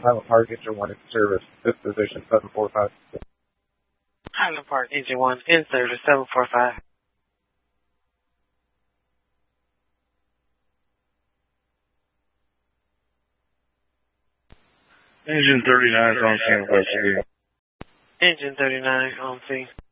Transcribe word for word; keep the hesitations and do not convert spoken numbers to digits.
Highland Park, Engine one in service. This position, seven four five. Highland Park, Engine one in service, seven four five. Engine thirty-nine on scene. Engine thirty-nine on scene.